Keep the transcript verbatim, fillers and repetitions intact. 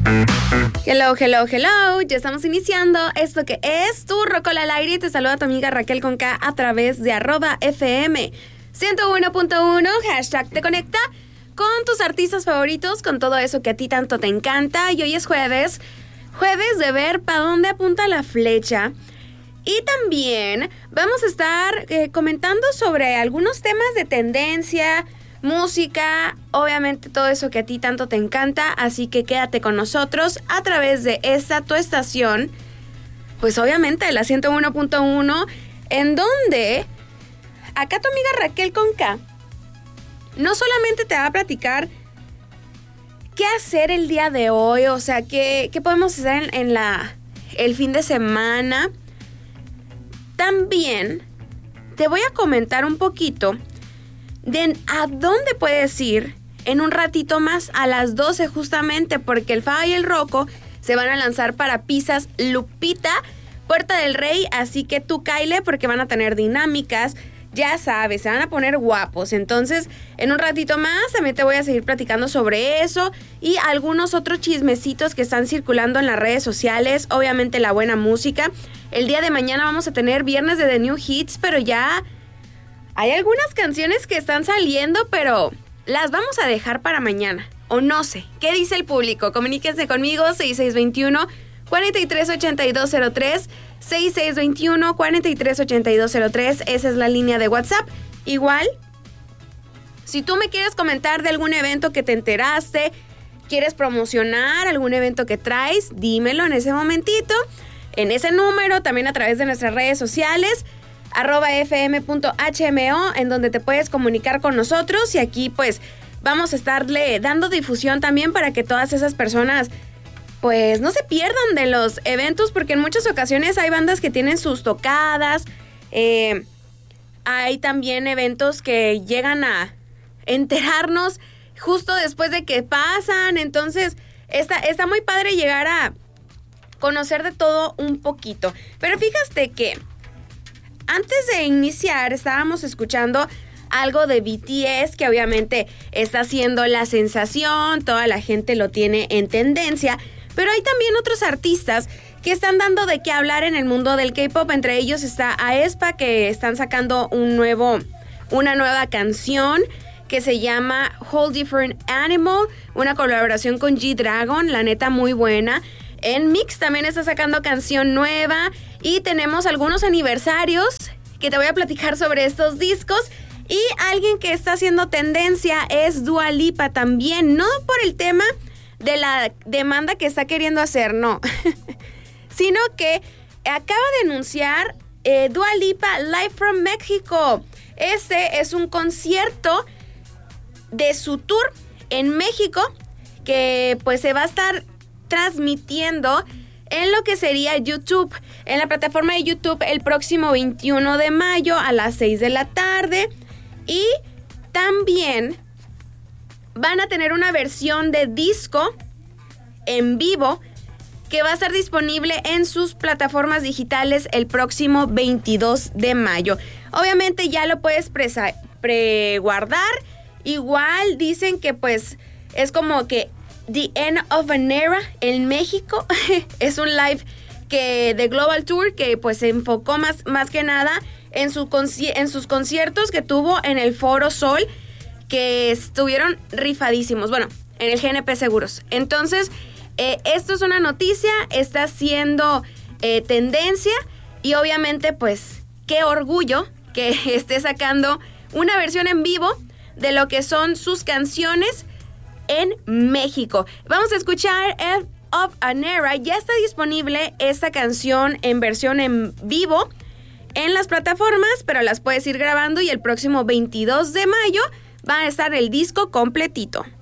Hello, hello, hello. Ya estamos iniciando esto que es tu Rocola al aire. Te saluda tu amiga Raquel con K a través de arroba F M ciento uno punto uno, hashtag te conecta con tus artistas favoritos, con todo eso que a ti tanto te encanta. Y hoy es jueves, jueves de ver para dónde apunta la flecha. Y también vamos a estar eh, comentando sobre algunos temas de tendencia, música, obviamente todo eso que a ti tanto te encanta, así que quédate con nosotros a través de esta tu estación, pues obviamente la ciento uno punto uno, en donde acá tu amiga Raquel con K no solamente te va a platicar qué hacer el día de hoy, o sea, qué, qué podemos hacer en, en la, el fin de semana. También te voy a comentar un poquito de a dónde puedes ir en un ratito más, a las doce justamente, porque el Faba y el Rocco se van a lanzar para Pizzas Lupita, Puerta del Rey, así que tú cáele porque van a tener dinámicas, ya sabes, se van a poner guapos. Entonces, en un ratito más también te voy a seguir platicando sobre eso y algunos otros chismecitos que están circulando en las redes sociales, obviamente la buena música. El día de mañana vamos a tener viernes de The New Hits, pero ya hay algunas canciones que están saliendo, pero las vamos a dejar para mañana. O no sé, ¿qué dice el público? Comuníquense conmigo, seis seis dos uno, cuatro tres ocho dos cero tres, seis seis dos uno, cuatro tres ocho dos cero tres, esa es la línea de WhatsApp. Igual, si tú me quieres comentar de algún evento que te enteraste, quieres promocionar algún evento que traes, dímelo en ese momentito, en ese número, también a través de nuestras redes sociales, arroba fm.hmo, en donde te puedes comunicar con nosotros y aquí pues vamos a estarle dando difusión también para que todas esas personas pues no se pierdan de los eventos, porque en muchas ocasiones hay bandas que tienen sus tocadas, eh, hay también eventos que llegan a enterarnos justo después de que pasan, entonces está, está muy padre llegar a conocer de todo un poquito. Pero fíjate que antes de iniciar estábamos escuchando algo de B T S, que obviamente está haciendo la sensación, toda la gente lo tiene en tendencia, pero hay también otros artistas que están dando de qué hablar en el mundo del K-pop. Entre ellos está aespa, que están sacando un nuevo, una nueva canción que se llama Whole Different Animal, una colaboración con G-Dragon, la neta muy buena. En Mix también está sacando canción nueva y tenemos algunos aniversarios que te voy a platicar sobre estos discos. Y alguien que está haciendo tendencia es Dua Lipa también, no por el tema de la demanda que está queriendo hacer, no, sino que acaba de anunciar eh, Dua Lipa Live from México. Este es un concierto de su tour en México que pues se va a estar transmitiendo en lo que sería YouTube, en la plataforma de YouTube el próximo veintiuno de mayo a las seis de la tarde. Y también van a tener una versión de disco en vivo que va a estar disponible en sus plataformas digitales el próximo veintidós de mayo. Obviamente ya lo puedes presa- preguardar. Igual dicen que pues es como que The End of an Era en México. Es un live que de Global Tour que pues se enfocó más, más que nada en, su conci- en sus conciertos que tuvo en el Foro Sol, que estuvieron rifadísimos. Bueno, en el G N P Seguros. Entonces, eh, esto es una noticia, está siendo eh, tendencia y obviamente pues qué orgullo que esté sacando una versión en vivo de lo que son sus canciones en México. Vamos a escuchar End of an Era. Ya está disponible esta canción en versión en vivo en las plataformas, pero las puedes ir grabando y el próximo veintidós de mayo va a estar el disco completito.